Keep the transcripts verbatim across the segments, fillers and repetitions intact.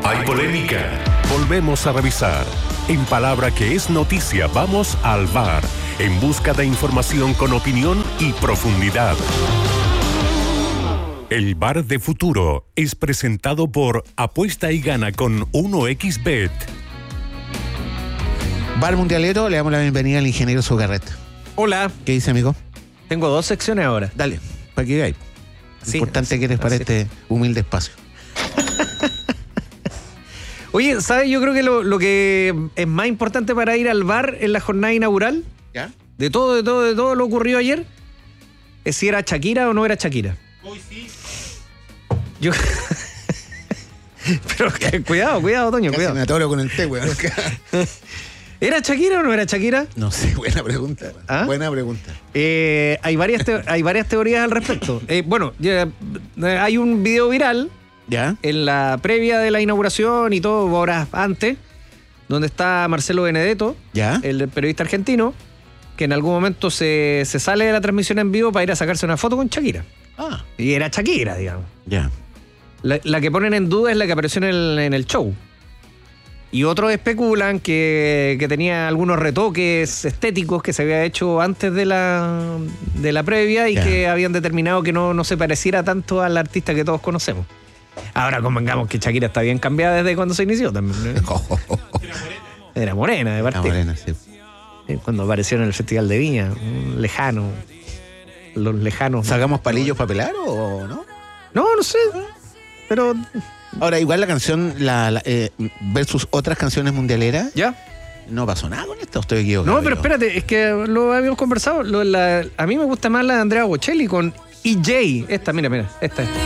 Hay polémica. Volvemos a revisar. En palabra que es noticia, vamos al V A R, en busca de información con opinión y profundidad. El V A R de futuro es presentado por Apuesta y Gana con uno equis bet. V A R Mundialero, le damos la bienvenida al ingeniero Sugarret. Hola. ¿Qué dice, amigo? Tengo dos secciones ahora. Dale, para que veáis. Sí, Importante así, que eres para así. este humilde espacio. Oye, ¿sabes? Yo creo que lo, lo que es más importante para ir al V A R en la jornada inaugural, ¿Ya? de todo, de todo, de todo lo ocurrido ayer, es si era Shakira o no era Shakira. Hoy sí. Yo... Pero que- cuidado, cuidado, Toño, Casi cuidado. me atoro con el té, weón. ¿Era Shakira o no era Shakira? No sé, buena pregunta. ¿Ah? Buena pregunta. Eh, hay, varias te- hay varias teorías al respecto. Eh, bueno, ya, eh, hay un video viral ¿Ya? en la previa de la inauguración y todo, horas antes, donde está Marcelo Benedetto, ¿Ya? el periodista argentino, que en algún momento se, se sale de la transmisión en vivo para ir a sacarse una foto con Shakira. Ah, Y era Shakira, digamos. ya. La, la que ponen en duda es la que apareció en el, en el show. Y otros especulan que, que tenía algunos retoques estéticos que se había hecho antes de la, de la previa y Ya. que habían determinado que no, no se pareciera tanto al artista que todos conocemos. Ahora convengamos que Shakira está bien cambiada desde cuando se inició también, ¿no? Era morena de La partida. morena, sí. Eh, Cuando apareció en el Festival de Viña, un lejano. Los lejanos. ¿Sacamos palillos para pelar o no? No, no sé. Pero. Ahora, igual la canción la, la, eh, versus otras canciones mundialeras, ¿Ya? no pasó nada con esto, estoy equivocado. No, pero yo. espérate, es que lo habíamos conversado. Lo, la- a mí me gusta más la de Andrea Bocelli con E J. Esta, mira, mira, esta es.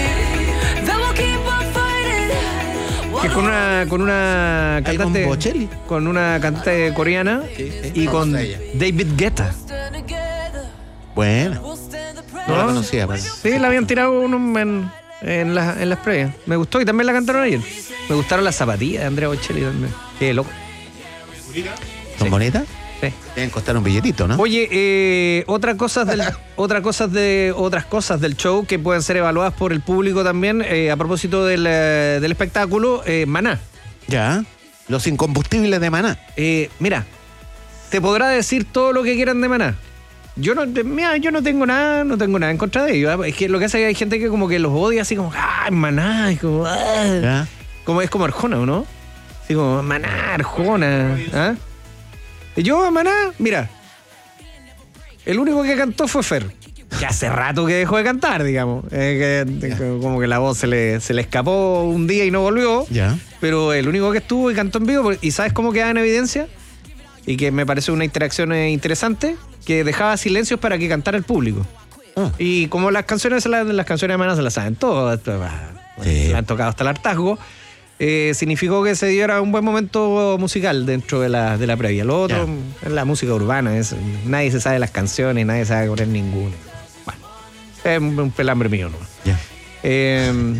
Que es con una, con una Ahí con cantante. Bocelli. Con una cantante coreana Sí, sí, y con famosa ella. David Guetta. Bueno, no la ¿No? conocía, pero... Sí, la habían tirado uno en, en, las- en las previas. Me gustó y también la cantaron ayer. Me gustaron las zapatillas de Andrea Bocelli también. Qué loco. ¿Son Sí. bonitas? Sí. Deben costar un billetito, ¿no? Oye, eh, otra cosas del, otra cosas de, otras cosas del show que pueden ser evaluadas por el público también, eh, a propósito del, eh, del espectáculo, eh, Maná. Ya. Los incombustibles de Maná. Eh, mira, te podrá decir todo lo que quieran de Maná. Yo no, te- mira, yo no tengo nada, no tengo nada en contra de ellos. ¿eh? Es que lo que hace es que hay gente que como que los odia así como, ah, Maná, es como, ah. ¿Ya? Como es como Arjona, ¿o no? Así como, Maná, Arjona. ¿Ah? Y yo, a Maná, mira, el único que cantó fue Fer. Que hace rato que dejó de cantar, digamos. Eh, que- Ya. que como que la voz se le, se le escapó un día y no volvió. Ya. Pero el único que estuvo y cantó en vivo, ¿y sabes cómo queda en evidencia? Y que me parece una interacción eh, interesante, que dejaba silencios para que cantara el público. Ah. Y como las canciones, las, las canciones de Maná se las saben todas, Sí. se han tocado hasta el hartazgo, eh, significó que se diera un buen momento musical dentro de la, de la previa. Lo otro Ya. es la música urbana, es, nadie se sabe las canciones, nadie sabe poner ninguna. Bueno, es un, un pelambre mío, ¿no? Ya. Eh,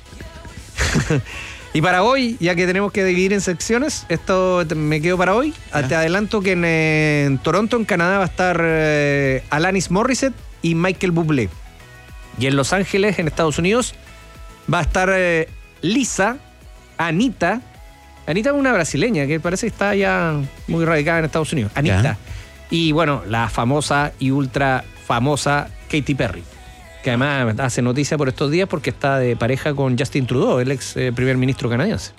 y para hoy, ya que tenemos que dividir en secciones, esto te- me quedo para hoy. Ya. Te adelanto que en, eh, en Toronto, en Canadá, va a estar eh, Alanis Morissette y Michael Bublé. Y en Los Ángeles, en Estados Unidos, va a estar eh, Lisa, Anita. Anita es una brasileña que parece que está ya muy radicada en Estados Unidos. Anita. Ya. Y bueno, la famosa y ultra famosa Katy Perry, que además hace noticia por estos días porque está de pareja con Justin Trudeau, el ex eh, primer ministro canadiense.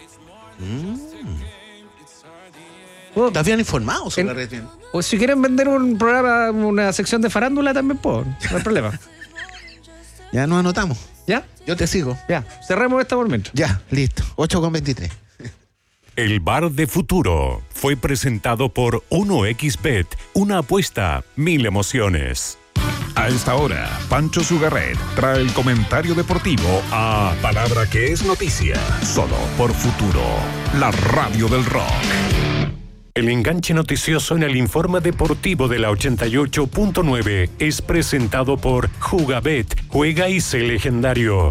Oh, ¿Estás bien informado, En- Sugarret? Bien. o si quieren vender un programa, una sección de farándula también puedo, no hay problema. Ya nos anotamos. ¿Ya? Yo te sigo. Ya, cerremos esta por mientras. Ya, listo. ocho con veintitrés. El V A R de futuro fue presentado por uno equis bet, una apuesta, mil emociones. A esta hora, Pancho Sugarret trae el comentario deportivo a Palabra que es noticia, solo por Futuro, la radio del rock. El enganche noticioso en el informe deportivo de la ochenta y ocho punto nueve es presentado por Jugabet, juega y sé legendario.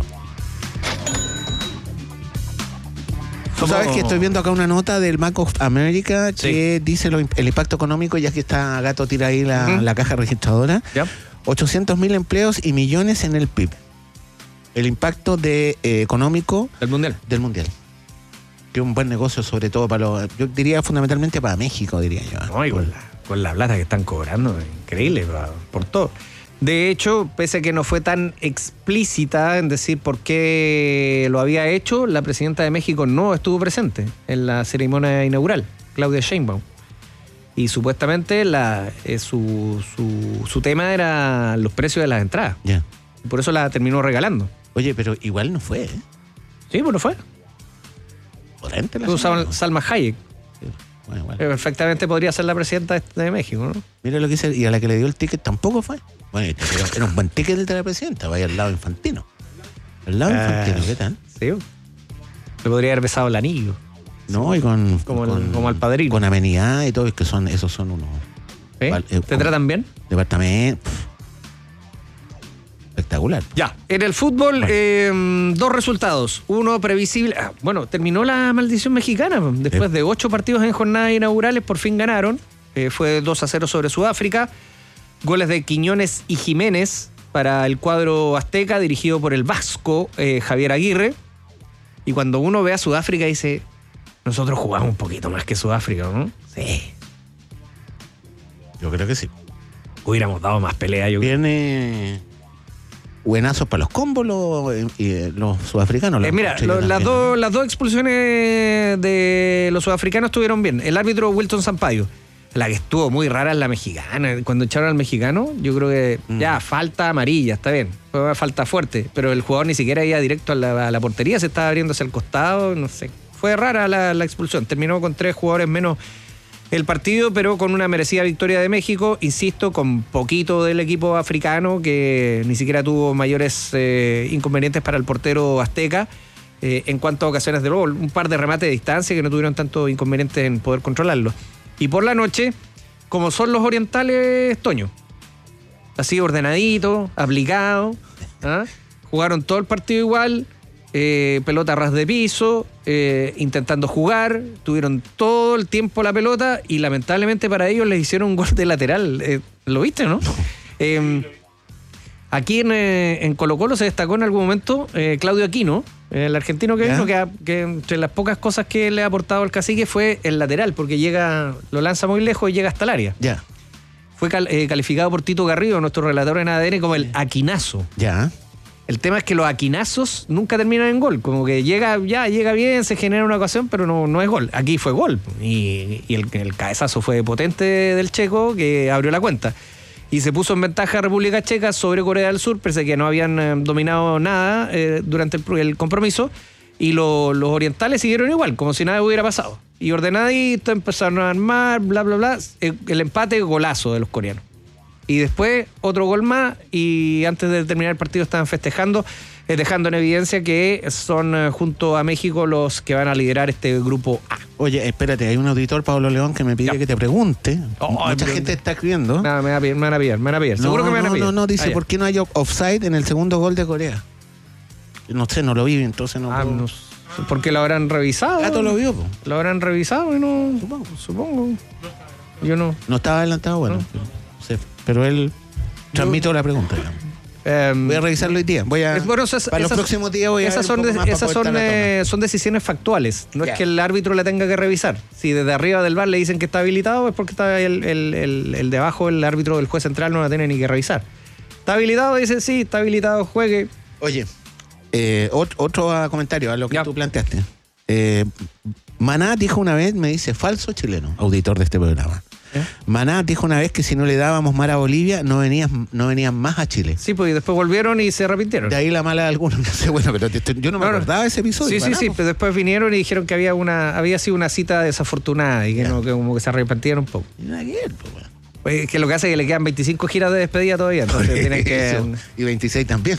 Tú sabes que estoy viendo acá una nota del Bank of America que dice lo- el impacto económico, ya que está Gato tira ahí la, Ujú. la caja registradora. ¿Ya? ochocientos mil empleos y millones en el P I B. El impacto de, eh, económico El mundial. del Mundial. que es un buen negocio, sobre todo para los, yo diría fundamentalmente para México, diría yo. No, y con la, con la plata que están cobrando, increíble, pa, por todo. De hecho, pese a que no fue tan explícita en decir por qué lo había hecho, la presidenta de México no estuvo presente en la ceremonia inaugural, Claudia Sheinbaum. Y supuestamente la, eh, su, su, su tema era los precios de las entradas. Ya. Por eso la terminó regalando. Oye, pero igual no fue, ¿eh? Sí, pues no fue. Potente la Usaban señora. Salma Hayek. Sí. Bueno, bueno. Que perfectamente podría ser la presidenta de, de México, ¿no? Mira lo que dice, y a la que le dio el ticket tampoco fue. Bueno, este era, era un buen ticket el de la presidenta, vaya al lado infantino. Al lado Ah, infantino, ¿qué tal? Sí. Le podría haber besado el anillo. No, y con. Como el- con, como al padrino. Con amenidad y todo, es que son, esos son unos ¿Eh? Vale, eh, ¿Te tratan bien? departamentos. Espectacular. Ya. En el fútbol, Bueno. eh, dos resultados. Uno previsible. Ah, bueno, terminó la maldición mexicana. Después Sí. de ocho partidos en jornadas inaugurales, por fin ganaron. Eh, fue dos a cero sobre Sudáfrica. Goles de Quiñones y Jiménez para el cuadro azteca, dirigido por el vasco eh, Javier Aguirre. Y cuando uno ve a Sudáfrica, dice: nosotros jugamos un poquito más que Sudáfrica, ¿no? Sí. Yo creo que sí. Hubiéramos dado más pelea, yo creo. Viene buenazos para los combos los, eh, eh, los sudafricanos. Eh, los mira, encontré lo- yo las, también, dos, ¿no? las dos expulsiones de los sudafricanos estuvieron bien. El árbitro Wilton Sampaio, la que estuvo muy rara es la mexicana. Cuando echaron al mexicano, yo creo que Mm. ya, falta amarilla, está bien. Fue una falta fuerte, pero el jugador ni siquiera iba directo a la, a la portería, se estaba abriendo hacia el costado, no sé. Fue rara la, la expulsión. Terminó con tres jugadores menos el partido, pero con una merecida victoria de México, insisto, con poquito del equipo africano, que ni siquiera tuvo mayores eh, inconvenientes para el portero azteca. Eh, en cuanto a ocasiones de gol, un par de remates de distancia que no tuvieron tanto inconvenientes en poder controlarlo. Y por la noche, como son los orientales, Toño, así ordenadito, aplicado, ¿ah? Jugaron todo el partido igual, eh, pelota a ras de piso, eh, intentando jugar, tuvieron todo el tiempo la pelota y lamentablemente para ellos les hicieron un gol de lateral. Eh, ¿Lo viste, no? Eh, aquí en, eh, en Colo Colo se destacó en algún momento eh, Claudio Aquino, eh, el argentino que ¿Ya? vino, que, ha- que entre las pocas cosas que le ha aportado al cacique fue el lateral, porque llega, lo lanza muy lejos y llega hasta el área. Ya, Fue cal- eh, calificado por Tito Garrido, nuestro relator en A D N, como el aquinazo. ya. El tema es que los aquinazos nunca terminan en gol. Como que llega, ya llega bien, se genera una ocasión, pero no, no es gol. Aquí fue gol. Y, y el, el cabezazo fue potente del checo, que abrió la cuenta. Y se puso en ventaja República Checa sobre Corea del Sur, pese a que no habían eh, dominado nada eh, durante el, el compromiso. Y lo- los orientales siguieron igual, como si nada hubiera pasado. Y ordenadito, empezaron a armar, bla, bla, bla. El, el empate, golazo de los coreanos. Y después otro gol más, y antes de terminar el partido estaban festejando, eh, dejando en evidencia que son eh, junto a México los que van a liderar este grupo A. Oye, espérate, hay un auditor, Pablo León, que me pide Ya. que te pregunte. Oh, Mucha pero- gente está escribiendo. Me, van a pillar, me van a pillar, me van a pillar. No, Seguro que me van a no, pillar. no, no, dice, Ah, ya. ¿por qué no hay offside en el segundo gol de Corea? No sé, no lo vi, entonces no Ah, puedo- no sé, porque lo habrán revisado. Gato lo vio, po. Lo habrán revisado y no. Supongo. Supongo. Yo no. No estaba adelantado, bueno. No. Pero, sí, pero él transmito la pregunta, digamos. Em, Voy a revisarlo hoy día. Voy a, Es- bueno, esas- para los esas- próximos días voy a esas ver son, un poco de- más para esas poder son, estar eh, atento. son decisiones factuales. No Ya. es que el árbitro la tenga que revisar. Si desde arriba del V A R le dicen que está habilitado, es porque está el, el- el- el de abajo, el árbitro del juez central, no la tiene ni que revisar. ¿Está habilitado? Dice sí, está habilitado, juegue. Oye, eh, ot- otro ah, comentario a lo que Ya. tú planteaste. Eh, Maná dijo una vez, me dice, falso chileno, auditor de este programa. ¿Eh? Maná dijo una vez que si no le dábamos mar a Bolivia, no venían, no venían más a Chile. Sí, pues y después volvieron y se arrepintieron. De ahí la mala de algunos. No sé, bueno, pero te- te- yo no me No, no. acordaba de ese episodio. Sí, sí, Maná, sí, po. pero después vinieron y dijeron que había una había sido una cita desafortunada y que, Ya. no, que como que se arrepintieron un poco. Y nada que ver, pues, bueno. Pues, que lo que hace es que le quedan veinticinco giras de despedida todavía, entonces tienen que... Eso. Y veintiséis también.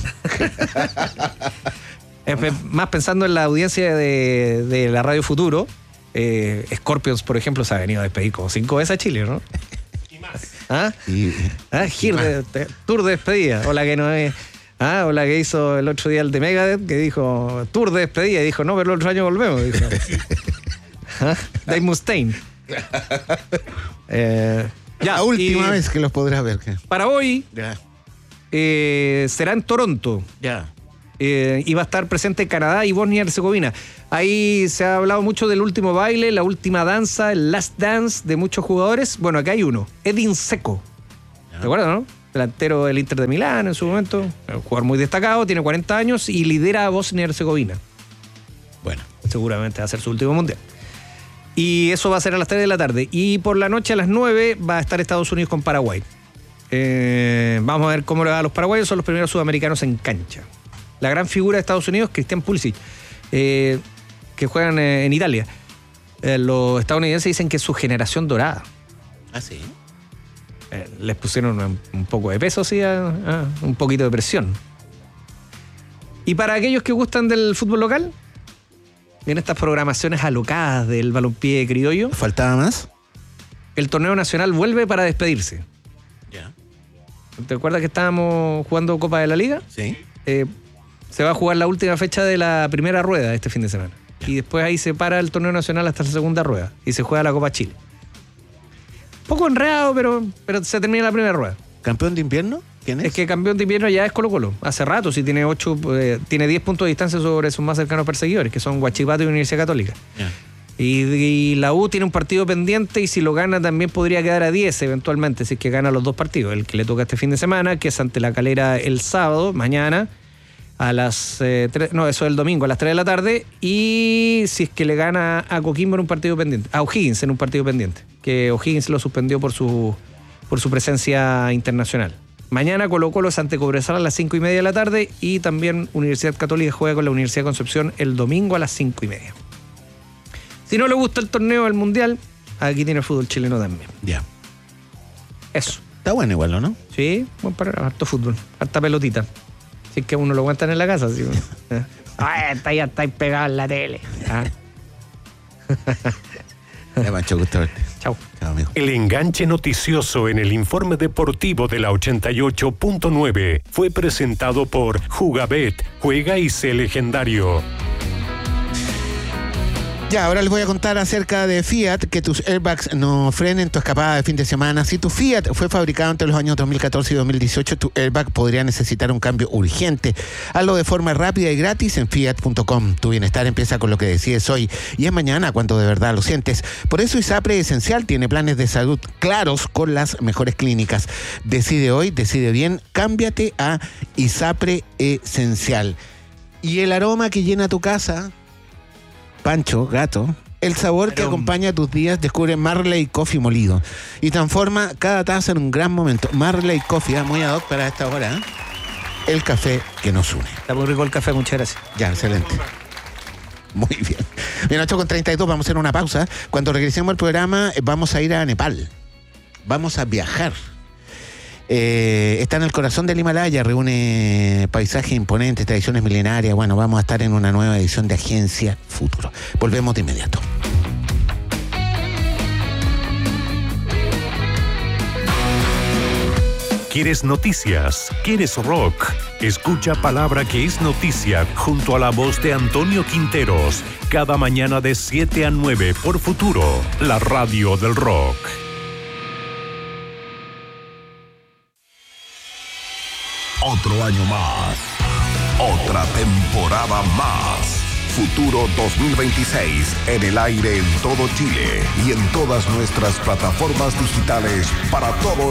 Eh, pe- Más pensando en la audiencia de, de la Radio Futuro, eh, Scorpions, por ejemplo, se ha venido a despedir como cinco veces a Chile, ¿no? Y más. ¿Ah? Y, ¿Ah? Gir de- de- tour de despedida. O la que no es. ¿Ah? O la que hizo el otro día el de Megadeth, que dijo tour de despedida. Y dijo, no, pero el otro año volvemos. Dijo. ¿Ah? Dave Mustaine. Eh, ya, la última y vez que los podrás ver. ¿qué? Para hoy Ya. eh, será en Toronto. Ya. Eh, y va a estar presente Canadá y Bosnia y Herzegovina. Ahí se ha hablado mucho del último baile, la última danza, el last dance de muchos jugadores. Bueno, acá hay uno, Edin Dzeko. ¿Te acuerdas, no? Delantero del Inter de Milán en su momento, un jugador muy destacado, tiene cuarenta años y lidera a Bosnia y Herzegovina. Bueno, seguramente va a ser su último mundial. Y eso va a ser a las tres de la tarde. Y por la noche a las nueve va a estar Estados Unidos con Paraguay. Eh, vamos a ver cómo le va a los paraguayos, son los primeros sudamericanos en cancha. La gran figura de Estados Unidos, Christian Pulisic, eh, que juegan eh, en Italia. Eh, los estadounidenses dicen que es su generación dorada. ¿Ah, sí? Eh, les pusieron un, un poco de peso, sí, a, a, un poquito de presión. Y para aquellos que gustan del fútbol local, en estas programaciones alocadas del balompié criollo, ¿faltaba más? El torneo nacional vuelve para despedirse. Ya. ¿Te acuerdas que estábamos jugando Copa de la Liga? Sí. Eh, se va a jugar la última fecha de la primera rueda este fin de semana. Y después ahí se para el torneo nacional hasta la segunda rueda. Y se juega la Copa Chile. Poco enredado, pero, pero se termina la primera rueda. ¿Campeón de invierno? ¿Quién es? Es que campeón de invierno ya es Colo-Colo. Hace rato, sí, tiene ocho, eh, tiene diez puntos de distancia sobre sus más cercanos perseguidores, que son Huachipato y Universidad Católica. Yeah. Y, y la U tiene un partido pendiente y si lo gana también podría quedar a diez eventualmente, si es que gana los dos partidos. El que le toca este fin de semana, que es ante la Calera el sábado, mañana, a las eh, tres, no, eso es el domingo a las tres de la tarde, y si es que le gana a Coquimbo en un partido pendiente, a O'Higgins en un partido pendiente, que O'Higgins lo suspendió por su, por su presencia internacional. Mañana Colo-Colo es ante Cobresal a las cinco y media de la tarde y también Universidad Católica juega con la Universidad de Concepción el domingo a las cinco y media. Si no le gusta el torneo del Mundial, aquí tiene el fútbol chileno también. Ya. Eso. Está bueno igual, ¿no? Sí, buen para harto fútbol, harta pelotita. Si es que uno lo aguantan en la casa. ¿Sí? Ay, está, ya está pegado en la tele. ¿Ah? Ya, Pancho, gusto verte. Chau. Chao, amigo. El enganche noticioso en el informe deportivo de la ochenta y ocho punto nueve fue presentado por Jugabet. Juega y sé legendario. Ya, ahora les voy a contar acerca de Fiat, que tus airbags no frenen tu escapada de fin de semana. Si tu Fiat fue fabricado entre los años dos mil catorce y dos mil dieciocho, tu airbag podría necesitar un cambio urgente. Hazlo de forma rápida y gratis en fiat punto com. Tu bienestar empieza con lo que decides hoy y es mañana cuando de verdad lo sientes. Por eso ISAPRE Esencial tiene planes de salud claros con las mejores clínicas. Decide hoy, decide bien, cámbiate a ISAPRE Esencial. Y el aroma que llena tu casa... Pancho, gato, el sabor Pero... que acompaña tus días, descubre Marley Coffee molido y transforma cada taza en un gran momento. Marley Coffee, ¿eh? Muy ad hoc para esta hora, ¿eh? El café que nos une. Está muy rico el café, muchas gracias. Ya, excelente. Muy bien. Bien, ocho con treinta y dos, vamos a hacer una pausa. Cuando regresemos al programa, vamos a ir a Nepal. Vamos a viajar. Eh, está en el corazón del Himalaya, reúne paisajes imponentes, tradiciones milenarias. Bueno, vamos a estar en una nueva edición de Agencia Futuro. Volvemos de inmediato. ¿Quieres noticias? ¿Quieres rock? Escucha Palabra que es noticia junto a la voz de Antonio Quinteros, cada mañana de siete a nueve por Futuro, la radio del rock. Otro año más, otra temporada más. Futuro dos mil veintiséis en el aire en todo Chile y en todas nuestras plataformas digitales para todo